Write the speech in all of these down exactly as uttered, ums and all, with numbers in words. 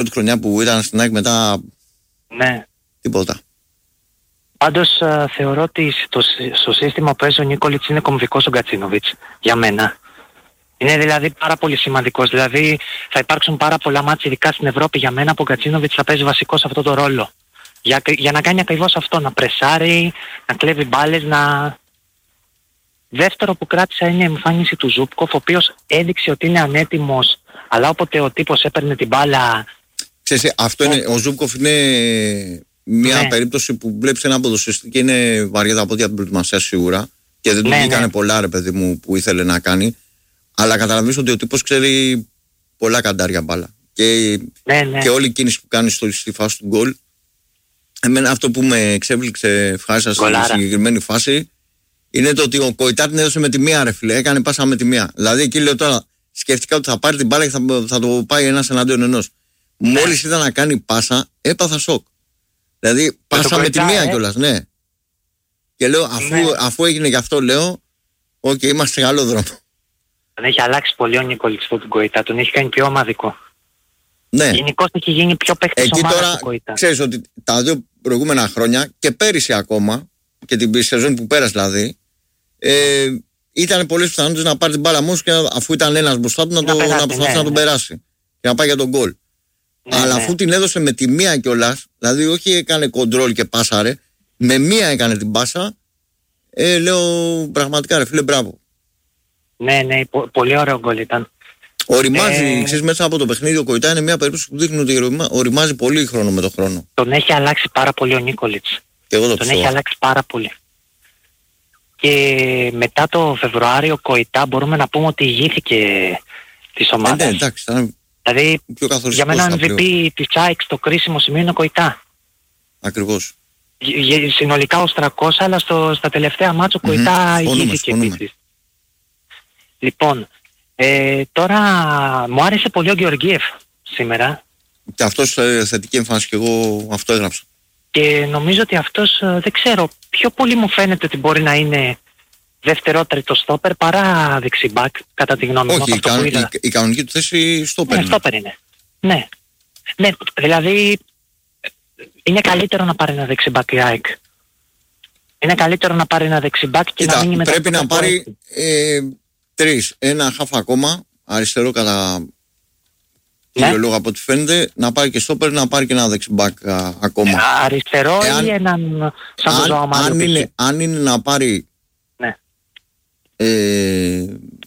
πρώτη χρονιά που ήταν στην ΑΕΚ μετά. Ναι. Τίποτα. Πάντως α, θεωρώ ότι στο, στο σύστημα που παίζει ο Νίκολιτς είναι κομβικός ο Γκατσίνοβιτς, για μένα. Είναι δηλαδή πάρα πολύ σημαντικός. Δηλαδή θα υπάρξουν πάρα πολλά μάτς, ειδικά στην Ευρώπη για μένα, που ο Γκατσίνοβιτς θα παίζει βασικό σε αυτό το ρόλο. Για, για να κάνει ακριβώς αυτό, να πρεσάρει, να κλέβει μπάλες, να... Δεύτερο που κράτησα είναι η εμφάνιση του Ζούπκοφ, ο οποίος έδειξε ότι είναι ανέτοιμος, αλλά όποτε ο τύπος έπαιρνε την μπάλα... Ξέρεις, αυτό είναι, ο Ζούπκοφ είναι μια ναι. περίπτωση που βλέπεις ένα ποδοσφαιριστή και είναι βαριά τα πόδια από την προετοιμασία σίγουρα και δεν του ναι, βγήκανε ναι. πολλά, ρε παιδί μου, που ήθελε να κάνει, αλλά καταλαβαίνεις ότι ο τύπος ξέρει πολλά καντάρια μπάλα και, ναι, ναι. και όλη η κίνηση που κάνει στο, στη φάση του γκολ. Εμένα αυτό που με εξέπληξε ευχάριστα στη συγκεκριμένη φάση είναι το ότι ο Κοϊτά την έδωσε με τη μία, ρε φίλε. Έκανε πάσα με τη μία. Δηλαδή εκεί λέω τώρα, σκέφτηκα ότι θα πάρει την μπάλα και θα, θα το πάει ένας εναντίον ενός. Ναι. Μόλις είδα να κάνει πάσα, έπαθα σοκ. Δηλαδή πάσα με, με τη μία ε? κιόλας, ναι. Και λέω, αφού, ναι. αφού έγινε γι' αυτό, λέω, οκ, okay, είμαστε σε καλό δρόμο. Τον έχει αλλάξει πολύ ο Νίκολιτς τον Κοϊτά, τον έχει κάνει πιο ομαδικό. Ναι. Γενικώς έχει γίνει πιο παίκτης ομάδας του Κοϊτά. Ξέρεις ότι τα δύο προηγούμενα χρόνια και πέρυσι ακόμα, και την σεζόν που πέρασε δηλαδή, ε, ήταν πολλές πιθανότητες να πάρει την μπάλα μόνος και αφού ήταν ένας μπροστά του να, να, το, περάσει, να προσπαθήσει ναι, να τον ναι. περάσει και να πάει για τον γκολ. Ναι, αλλά ναι. αφού την έδωσε με τη μία κιόλας, δηλαδή όχι έκανε κοντρόλ και πάσαρε, με μία έκανε την πάσα, ε, λέω πραγματικά ρε φίλε, μπράβο. Ναι, ναι, πο, πολύ ωραίο γκολ ήταν. Οριμάζει, ε... ξέρεις, μέσα από το παιχνίδι ο Κοϊτά είναι μια περίπτωση που δείχνει ότι οριμάζει πολύ χρόνο με τον χρόνο. Τον έχει αλλάξει πάρα πολύ ο Νίκολιτς. Και εγώ το τον πιστεύω. έχει αλλάξει πάρα πολύ. Και μετά το Φεβρουάριο Κοϊτά μπορούμε να πούμε ότι ηγήθηκε της ομάδας. Ε, ναι, εντάξει, ήταν δηλαδή πιο για μένα εμ βι πι της ΑΕΚ στο κρίσιμο σημείο είναι ο Κοϊτά. Ακριβώς. Συνολικά ως τριακόσια, αλλά στο, στα τελευταία μάτς ο Κοϊτά mm-hmm. ηγήθηκε επίσης. Λοιπόν, ε, τώρα μου άρεσε πολύ ο Γεωργίεφ σήμερα. Και αυτός ε, θετική εμφάνιση και εγώ αυτό έγραψα. Και νομίζω ότι αυτός, δεν ξέρω, πιο πολύ μου φαίνεται ότι μπορεί να είναι δεύτερο τρίτο στόπερ παρά δεξιμπάκ, κατά τη γνώμη μου. Όχι, η, κα, η, η κανονική του θέση στόπερ ναι, είναι. Στόπερ είναι. Ναι. Ναι, δηλαδή είναι καλύτερο να πάρει ένα δεξιμπάκ η ΑΕΚ. Είναι καλύτερο να πάρει ένα δεξιμπάκ και Κοίτα, να μείνει μετά. Πρέπει να πάρει ε, τρεις. Ένα χαφ ακόμα, αριστερό κατά... κύριο ναι. λόγο από ό,τι φαίνεται, να πάρει και στόπερ, να πάρει και ένα δεξιμπάκ α, ακόμα. Ε, αριστερό Εάν, ή έναν σαν το Ζωά Μάριο. Αν, είναι, αν είναι να πάρει ναι. ε,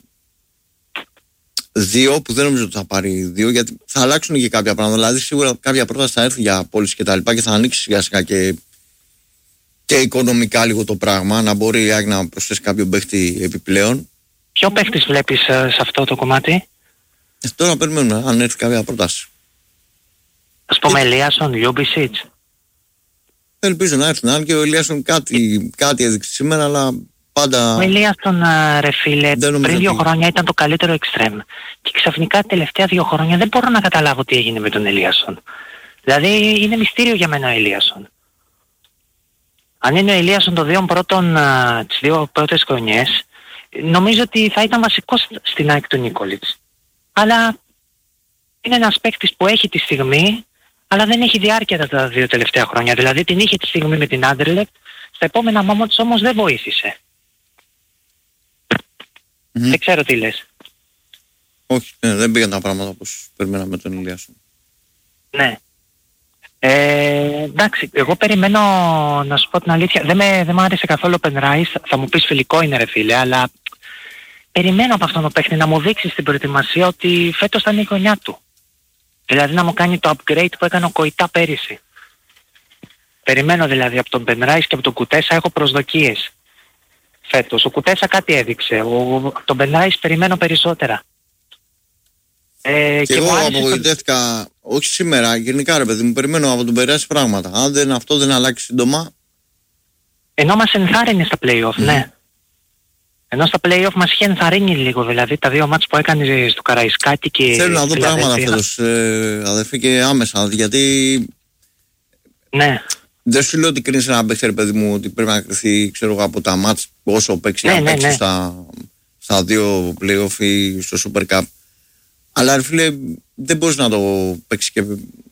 δύο, που δεν νομίζω ότι θα πάρει δύο, γιατί θα αλλάξουν και κάποια πράγματα. Δηλαδή σίγουρα κάποια πρόταση θα έρθει για πώληση και τα λοιπά και θα ανοίξει σιγά σιγά και, και οικονομικά λίγο το πράγμα, να μπορεί η ΑΕΚ να προσθέσει κάποιο παίχτη επιπλέον. Ποιο παίχτης βλέπεις uh, σε αυτό το κομμάτι? Ε, τώρα περιμένουμε αν έρθει κάποια πρόταση. Ας πούμε ε... Ελίασον, Λιούμπισιτς. Ελπίζω να έρθει, αν και ο Ελίασον κάτι, κάτι έδειξε σήμερα, αλλά πάντα... Ο Ελίασον, ρε φίλε, πριν δύο ότι... χρόνια ήταν το καλύτερο εξτρέμ. Και ξαφνικά τα τελευταία δύο χρόνια δεν μπορώ να καταλάβω τι έγινε με τον Ελίασον. Δηλαδή είναι μυστήριο για μένα ο Ελίασον. Αν είναι ο Ελίασον των δύο πρώτων, τις δύο πρώτες χρονιές, νομίζω ότι θα ήταν βασικός στην ΑΕΚ του Νίκολιτς. Αλλά είναι ένας παίκτης που έχει τη στιγμή, αλλά δεν έχει διάρκεια τα δύο τελευταία χρόνια. Δηλαδή την είχε τη στιγμή με την Άντερλεκτ, στα επόμενα μόμοντς όμως δεν βοήθησε. Mm-hmm. Δεν ξέρω τι λες. Όχι, ναι, δεν πήγαν τα πράγματα όπως περιμέναμε τον Ηλιάσον. Ναι. Ε, εντάξει, εγώ περιμένω να σου πω την αλήθεια. Δεν με, δεν μ' άρεσε καθόλου ο Πενράις. Θα μου πεις φιλικό είναι ρε φίλε, αλλά περιμένω από αυτόν τον παίχτη να μου δείξει στην προετοιμασία ότι φέτος θα είναι η χρονιά του. Δηλαδή να μου κάνει το upgrade που έκανε ο Κοϊτά πέρυσι. Περιμένω δηλαδή από τον Πενράις και από τον Κουτέσα, έχω προσδοκίες φέτος. Ο Κουτέσα κάτι έδειξε, ο, τον Πενράις περιμένω περισσότερα. Ε, και, και εγώ απογοητεύτηκα, όχι σήμερα, γενικά ρε παιδί μου, περιμένω από τον Πενράις πράγματα. Αν δεν, αυτό δεν αλλάξει σύντομα. Ενώ μας ενθάρρυνε στα play-off, mm. ναι. Ενώ στα play-off μας είχε ενθαρρύνει λίγο, δηλαδή τα δύο μάτς που έκανε στο Καραϊσκάκι και... Θέλω να δω πράγματα φέτος, ε, αδερφή, και άμεσα, γιατί... Ναι. Δεν σου λέω ότι κρίνεις ένα παίξει, ρε παιδί μου, ότι πρέπει να κρυθεί, ξέρω εγώ, από τα μάτς όσο παίξει, ναι, να ναι, παίξει ναι. Στα, στα δύο play-off ή στο Super Cup. Αλλά ρε φίλε, δεν μπορείς να το παίξεις και